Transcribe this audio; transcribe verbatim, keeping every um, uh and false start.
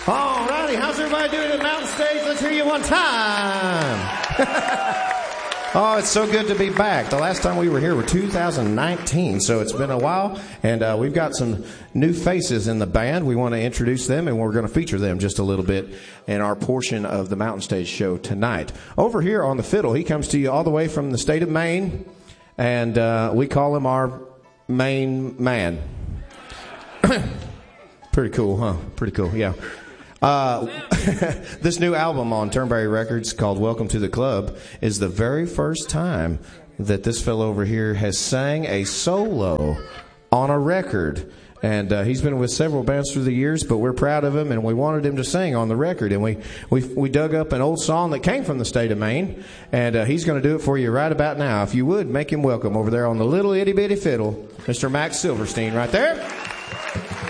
All righty, how's everybody doing at Mountain Stage? Let's hear you one time. Oh, it's so good to be back. The last time we were here was two thousand nineteen, so it's been a while, and uh, we've got some new faces in the band. We want to introduce them, and we're going to feature them just a little bit in our portion of the Mountain Stage show tonight. Over here on the fiddle, he comes to you all the way from the state of Maine, and uh, we call him our Maine man. Pretty cool, huh? Pretty cool, yeah. Uh, this new album on Turnberry Records called Welcome to the Club is the very first time that this fellow over here has sang a solo on a record. And uh, he's been with several bands through the years, but we're proud of him, and we wanted him to sing on the record. And we we, we dug up an old song that came from the state of Maine, and uh, he's going to do it for you right about now. If you would, make him welcome over there on the little itty-bitty fiddle, Mister Max Silverstein right there.